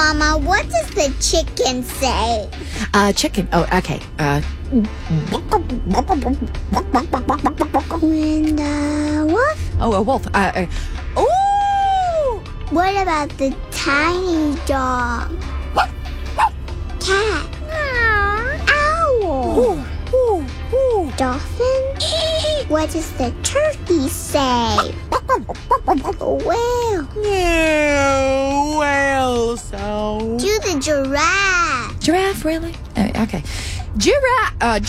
Mama, what does the chicken say? Chicken. Oh, okay. When the wolf? Oh, a wolf. Ooh! What about the tiny dog? Cat? Owl? Ooh, ooh, ooh. Dolphin? What does the turkey say? Whale? Yeah, whale sound. Do the giraffe? Giraffe, really? Okay. Giraffe.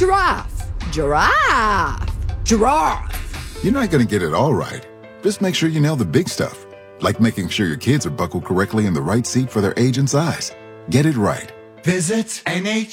Giraffe. You're not going to get it all right. Just make sure you nail the big stuff, like making sure your kids are buckled correctly in the right seat for their age and size. Get it right. Visit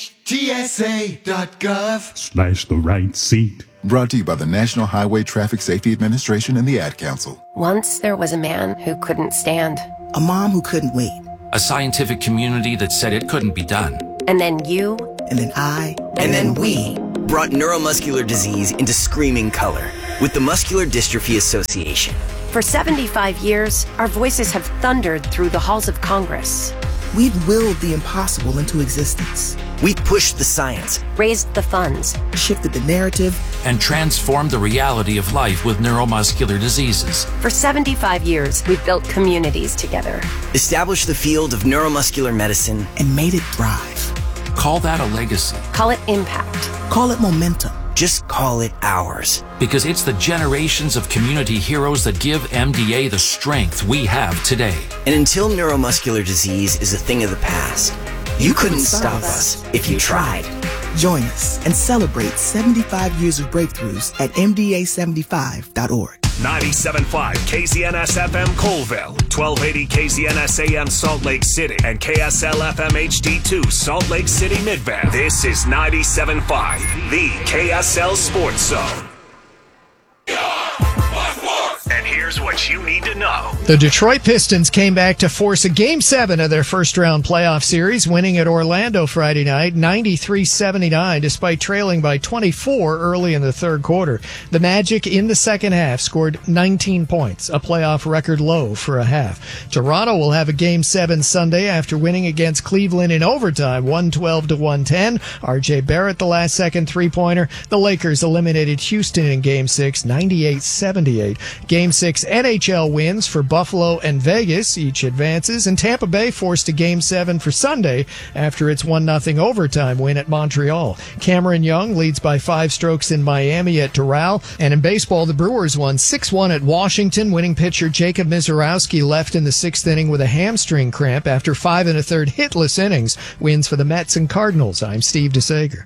NHTSA.gov/ the right seat. Brought to you by the National Highway Traffic Safety Administration and the Ad Council. Once there was a man who couldn't stand. A mom who couldn't wait. A scientific community that said it couldn't be done. And then you. And then I. And then we brought neuromuscular disease into screaming color with the Muscular Dystrophy Association. For 75 years, our voices have thundered through the halls of Congress. We've willed the impossible into existence. We've pushed the science, raised the funds, shifted the narrative, and transformed the reality of life with neuromuscular diseases. For 75 years, we've built communities together. Established the field of neuromuscular medicine, and made it thrive. Call that a legacy. Call it impact. Call it momentum. Just call it ours. Because it's the generations of community heroes that give MDA the strength we have today. And until neuromuscular disease is a thing of the past, you couldn't stop us if you tried. Join us and celebrate 75 years of breakthroughs at MDA75.org. 97.5 KZNS FM Colville, 1280 KZNS AM Salt Lake City, and KSL FM HD2 Salt Lake City Midvale. This is 97.5, the KSL Sports Zone. And here's what you need to know. The Detroit Pistons came back to force a Game 7 of their first-round playoff series, winning at Orlando Friday night, 93-79, despite trailing by 24 early in the third quarter. The Magic, in the second half, scored 19 points, a playoff record low for a half. Toronto will have a Game 7 Sunday after winning against Cleveland in overtime, 112-110. R.J. Barrett, the last-second three-pointer. The Lakers eliminated Houston in Game 6, 98-78. Game 6 NHL wins for Buffalo and Vegas. Each advances, and Tampa Bay forced a Game 7 for Sunday after its 1-0 overtime win at Montreal. Cameron Young leads by 5 strokes in Miami at Doral. And in baseball, the Brewers won 6-1 at Washington. Winning pitcher Jacob Mizorowski left in the 6th inning with a hamstring cramp after 5 1/3 hitless innings. Wins for the Mets and Cardinals. I'm Steve DeSager.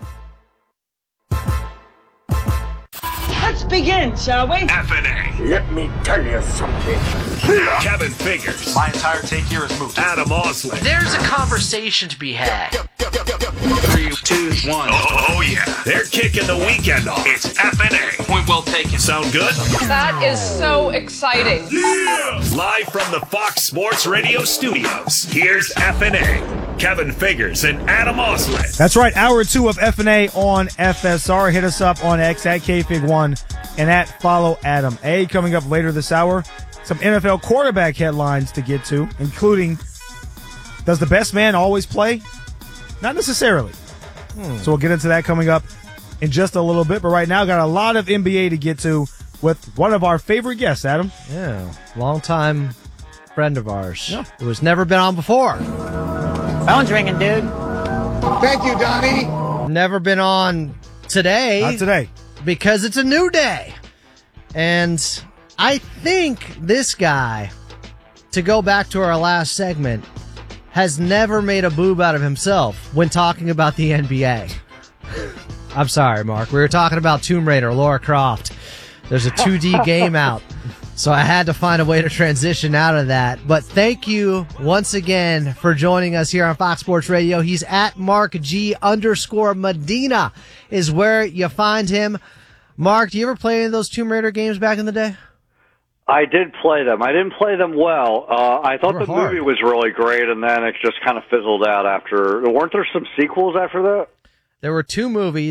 Let's begin, shall we? FNA. Let me tell you something. Kevin Figures. My entire take here is moot. Adam Osley. There's a conversation to be had. 3, 2, 1. Oh, yeah. They're kicking the weekend off. It's FNA. Point well taken. Sound good? That is so exciting. Yeah! Live from the Fox Sports Radio studios, here's FNA. Kevin Figures and Adam Osley. That's right. Hour 2 of FNA on FSR. Hit us up on X at KFig1 and at Follow Adam A. Coming up later this hour, some NFL quarterback headlines to get to, including, does the best man always play? Not necessarily. So we'll get into that coming up in just a little bit. But right now, got a lot of NBA to get to with one of our favorite guests, Adam. Yeah, longtime friend of ours who has never been on before. Phone's ringing, dude. Thank you, Donnie. Never been on today. Not today. Because it's a new day. And I think this guy, to go back to our last segment, has never made a boob out of himself when talking about the NBA. I'm sorry, Mark. We were talking about Tomb Raider, Lara Croft. There's a 2D game out. So I had to find a way to transition out of that. But thank you once again for joining us here on Fox Sports Radio. He's at @MarkG_Medina is where you find him. Mark, do you ever play any of those Tomb Raider games back in the day? I did play them. I didn't play them well. I thought the movie was really great, and then it just kind of fizzled out after. Weren't there some sequels after that? There were 2 movies.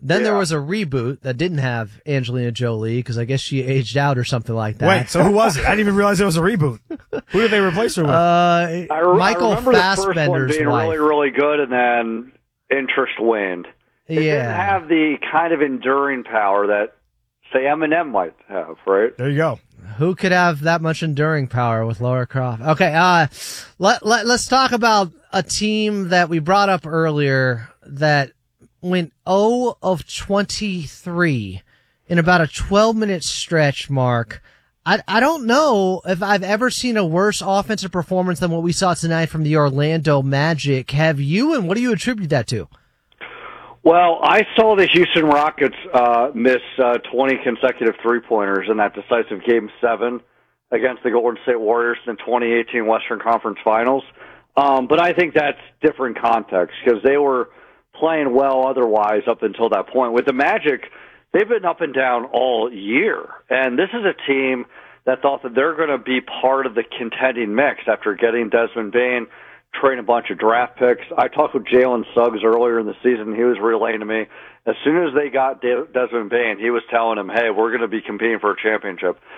Then there was a reboot that didn't have Angelina Jolie because I guess she aged out or something like that. Wait, so who was it? I didn't even realize it was a reboot. Who did they replace her with? Michael I remember the first one Fassbender's being wife. really, really good, and then interest waned. It didn't have the kind of enduring power that, say, Eminem might have, right? There you go. Who could have that much enduring power with Lara Croft? Okay, let's talk about a team that we brought up earlier that went 0 of 23 in about a 12-minute stretch, Mark. I don't know if I've ever seen a worse offensive performance than what we saw tonight from the Orlando Magic. Have you, and what do you attribute that to? Well, I saw the Houston Rockets miss 20 consecutive three-pointers in that decisive Game 7 against the Golden State Warriors in the 2018 Western Conference Finals. But I think that's different context because they were playing well otherwise up until that point. With the Magic, they've been up and down all year. And this is a team that thought that they're going to be part of the contending mix after getting Desmond Bane, trading a bunch of draft picks. I talked with Jalen Suggs earlier in the season. He was relaying to me, as soon as they got Desmond Bane, he was telling him, hey, we're going to be competing for a championship.